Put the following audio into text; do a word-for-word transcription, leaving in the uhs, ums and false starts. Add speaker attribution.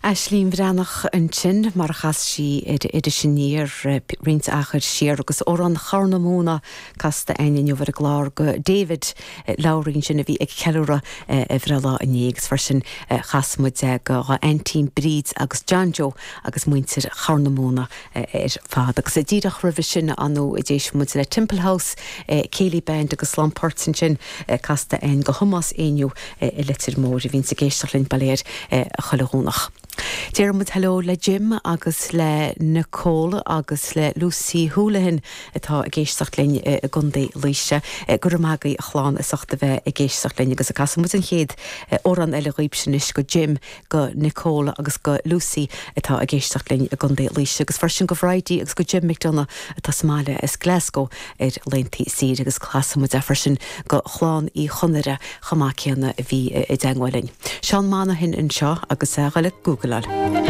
Speaker 1: Aislín bhreannach an sin mar chas sí idir sinníir rint achar siar agus ó an charnamóna casta aine bhar a glár go David Laurín sin a bhí ag ceúra a bhrela a négus far sin chasmuid go Antím Bríd agus Janjo agus muintir charnamóna ar fad agus a ddíadach rih sin anú i ddéis muid le Timplehouse Céilí Band agus Lamportsin sin casta ein go Thomas Ainiu i litir mór i bhín sa géisteach linn baléir a chalaghúnach. Déir mud hello le Jim agus le Nicole agus le Lucy Houlihan atá a géisteach linn a gundé líise gur mágaí a chláán a sochta bheith a géisteach linn agus a casa mu an chéad ó an eile riibsinis go Jim go Nicole agus go Lucy atá a géisteach linn a gundé líise agus farsin go Friday agus go Jim McDonough atá Somália is Glasgow ar leintaí siad agus casa mu farsin go chláán í chunire chamácianna a bhí i d deanghfuilin. Seán Manahin in seo agus a le Google.